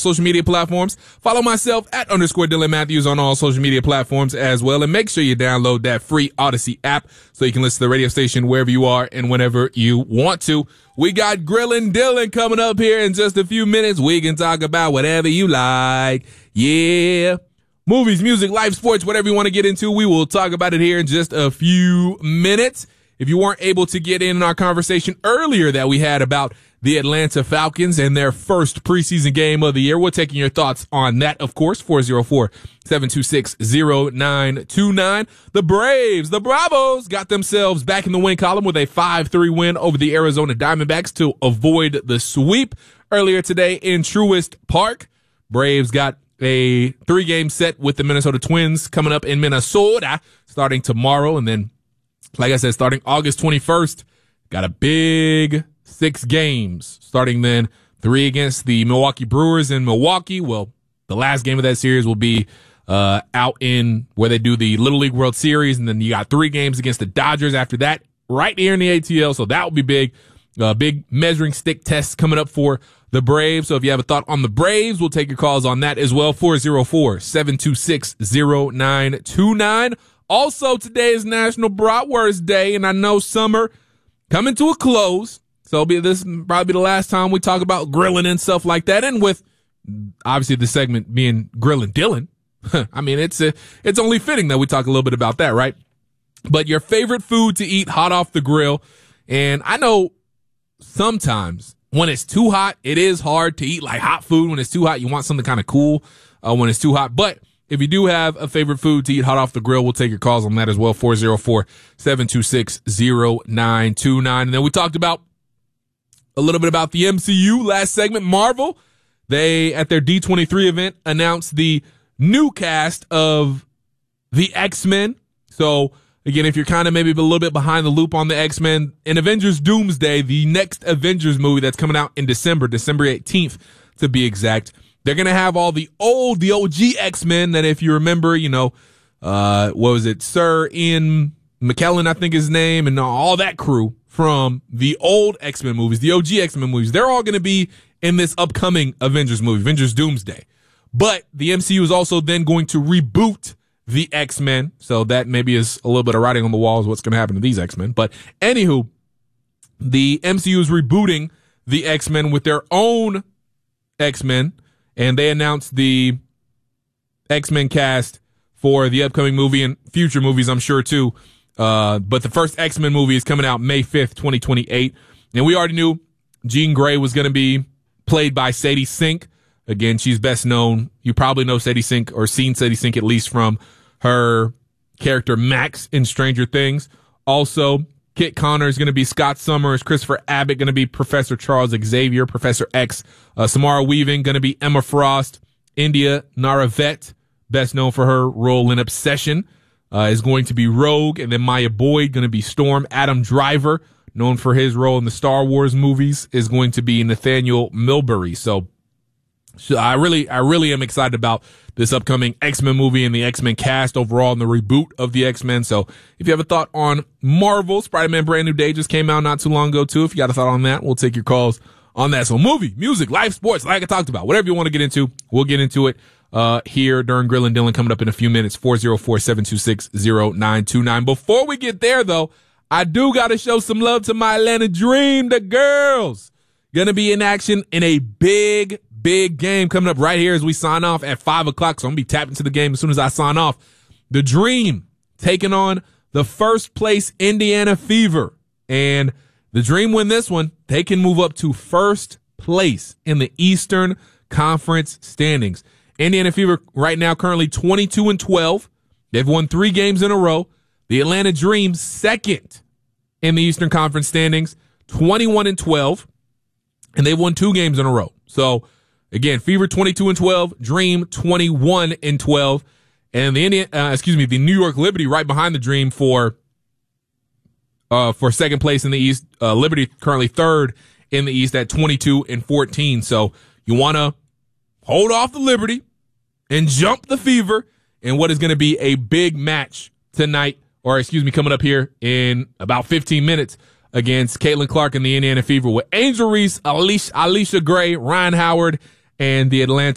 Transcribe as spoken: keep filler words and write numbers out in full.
social media platforms. Follow myself at underscore Dylan Matthews on all social media platforms as well. And make sure you download that free Odyssey app so you can listen to the radio station wherever you are and whenever you want to. We got Grillin' Dylan coming up here in just a few minutes. We can talk about whatever you like. Yeah. Movies, music, life, sports, whatever you want to get into, we will talk about it here in just a few minutes. If you weren't able to get in our conversation earlier that we had about the Atlanta Falcons and their first preseason game of the year, we're taking your thoughts on that, of course, four oh four, seven two six, oh nine two nine. The Braves, the Bravos, got themselves back in the win column with a five three win over the Arizona Diamondbacks to avoid the sweep earlier today in Truist Park. Braves got a three-game set with the Minnesota Twins coming up in Minnesota starting tomorrow. And then, like I said, starting August twenty-first, got a big six games starting then. Three against the Milwaukee Brewers in Milwaukee. Well, the last game of that series will be uh out in where they do the Little League World Series. And then you got three games against the Dodgers after that right here in the A T L. So that will be big. Uh, big measuring stick tests coming up for the Braves. So if you have a thought on the Braves, we'll take your calls on that as well. four oh four, seven two six, oh nine two nine. Also, today is National Bratwurst Day, and I know summer coming to a close. So it'll be, this will probably be the last time we talk about grilling and stuff like that. And with obviously the segment being Grillin' Dylan, I mean, it's a, it's only fitting that we talk a little bit about that, right? But your favorite food to eat hot off the grill. And I know sometimes when it's too hot, it is hard to eat like hot food. When it's too hot, you want something kind of cool uh, when it's too hot. But if you do have a favorite food to eat hot off the grill, we'll take your calls on that as well. four oh four, seven two six, oh nine two nine. And then we talked about a little bit about the M C U last segment. Marvel, they, at their D twenty-three event, announced the new cast of the X-Men. So, again, if you're kind of maybe a little bit behind the loop on the X-Men, in Avengers Doomsday, the next Avengers movie that's coming out in December, December eighteenth to be exact, they're going to have all the old, the O G X-Men that if you remember, you know, uh, what was it, Sir Ian McKellen, I think his name, and all that crew from the old X-Men movies, the O G X-Men movies, they're all going to be in this upcoming Avengers movie, Avengers Doomsday. But the M C U is also then going to reboot the X-Men, so that maybe is a little bit of writing on the walls what's going to happen to these X-Men. But anywho, the M C U is rebooting the X-Men with their own X-Men, and they announced the X-Men cast for the upcoming movie and future movies, I'm sure, too. Uh, but the first X-Men movie is coming out May fifth, twenty twenty-eight. And we already knew Jean Grey was going to be played by Sadie Sink. Again, she's best known. You probably know Sadie Sink or seen Sadie Sink at least from her character Max in Stranger Things. Also, Kit Connor is going to be Scott Summers. Christopher Abbott going to be Professor Charles Xavier, Professor X. Uh, Samara Weaving going to be Emma Frost. India Naravet, best known for her role in Obsession, uh, is going to be Rogue. And then Maya Boyd going to be Storm. Adam Driver, known for his role in the Star Wars movies, is going to be Nathaniel Milbury. So, So I really, I really am excited about this upcoming X-Men movie and the X-Men cast overall and the reboot of the X-Men. So if you have a thought on Marvel, Spider-Man Brand New Day just came out not too long ago too. If you got a thought on that, we'll take your calls on that. So movie, music, life, sports, like I talked about, whatever you want to get into, we'll get into it uh here during Grillin' Dylan coming up in a few minutes. four oh four, seven two six, oh nine two nine. Before we get there though, I do got to show some love to my Atlanta Dream. The girls gonna be in action in a big Big game coming up right here as we sign off at five o'clock. So I'm going to be tapping to the game as soon as I sign off. The Dream taking on the first place Indiana Fever. And the Dream win this one. They can move up to first place in the Eastern Conference standings. Indiana Fever right now currently twenty-two and twelve. They've won three games in a row. The Atlanta Dream second in the Eastern Conference standings, twenty-one and twelve. And they've won two games in a row. So, again, Fever twenty-two and twelve, Dream twenty-one and twelve, and the Indian, uh, excuse me, the New York Liberty right behind the Dream for uh for second place in the East. Uh, Liberty currently third in the East at twenty-two and fourteen. So you want to hold off the Liberty and jump the Fever in what is going to be a big match tonight, or excuse me, coming up here in about fifteen minutes. Against Caitlin Clark and the Indiana Fever with Angel Reese, Alicia, Alicia Gray, Ryan Howard, and the Atlanta